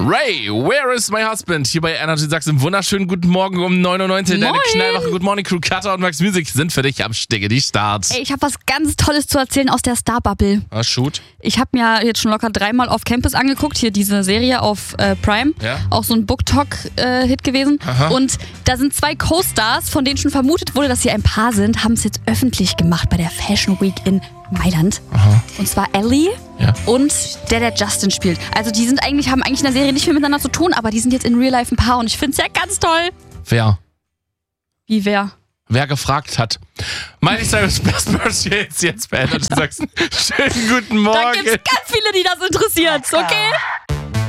Ray, where is my husband? Hier bei Energy Sachsen. Wunderschönen guten Morgen um 9.09 Uhr. Deine knallwache Good Morning Crew, Cutter und Max Music sind für dich am Sticke die Start. Ey, ich habe was ganz Tolles zu erzählen aus der Star-Bubble. Ah, shoot. Ich habe mir jetzt schon locker 3-mal auf Campus angeguckt, hier diese Serie auf Prime. Ja. Auch so ein Book-Talk-Hit gewesen. Aha. Und da sind 2 Co-Stars, von denen schon vermutet wurde, dass sie ein Paar sind, haben es jetzt öffentlich gemacht bei der Fashion Week in Mailand. Aha. Und zwar Ellie und der Justin spielt. Also die sind haben eigentlich in der Serie nicht viel miteinander zu tun, aber die sind jetzt in Real Life ein Paar und ich finde es ja ganz toll. Wer? Wie wer? Wer gefragt hat. Miley Cyrus Best Birthday ist jetzt bei Energy Sachsen. Schönen guten Morgen. Da gibt's ganz viele, die das interessiert, okay?